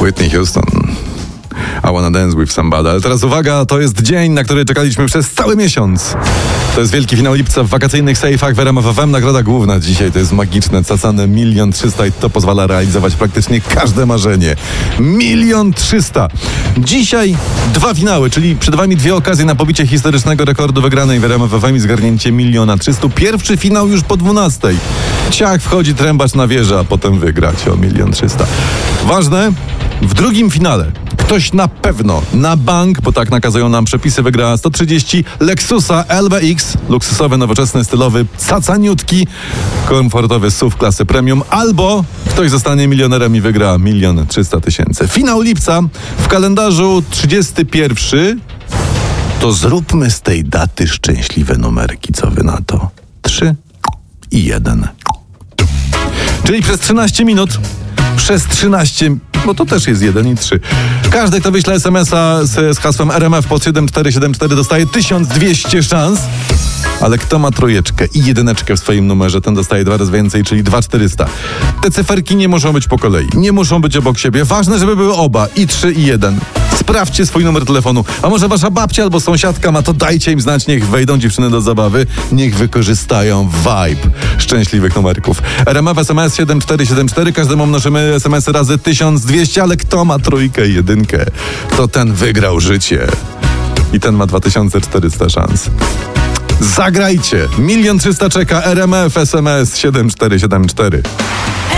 Whitney Houston. I wanna dance with somebody. Ale teraz uwaga, to jest dzień, na który czekaliśmy przez cały miesiąc. To jest wielki finał lipca w wakacyjnych sejfach w RMF FM. Nagroda główna dzisiaj to jest magiczne, cacane 1 300 000 i to pozwala realizować praktycznie każde marzenie. 1 300 000. Dzisiaj 2 finały, czyli przed wami 2 okazje na pobicie historycznego rekordu wygranej w RMF FM i zgarnięcie 1 300 000. Pierwszy finał już po 12. Ciach, wchodzi trębacz na wieżę, a potem wygrać o 1 300 000. Ważne, w drugim finale ktoś na pewno, na bank, bo tak nakazują nam przepisy, wygra 130 Lexusa LBX, luksusowy, nowoczesny, stylowy, cacaniutki, komfortowy SUV klasy premium, albo ktoś zostanie milionerem i wygra 1 300 000. Finał lipca w kalendarzu 31. To zróbmy z tej daty szczęśliwe numerki, co wy na to? 3 i 1. Czyli przez 13 minut, przez 13, bo to też jest 1 i 3. Każdy, kto wyśle SMS-a z hasłem RMF pod 7474 dostaje 1200 szans. Ale kto ma 3 i 1 w swoim numerze, ten dostaje 2 razy więcej, czyli 2400. Te cyferki nie muszą być po kolei, nie muszą być obok siebie. Ważne, żeby były oba, i 3 i 1. Sprawdźcie swój numer telefonu. A może wasza babcia albo sąsiadka ma, to dajcie im znać, niech wejdą dziewczyny do zabawy, niech wykorzystają vibe szczęśliwych numerków. RMF SMS 7474, każdemu mnożymy SMS-y razy 1200, ale kto ma 3 i 1, to ten wygrał życie. I ten ma 2400 szans. Zagrajcie! 1 300 000 czeka. RMF SMS 7474.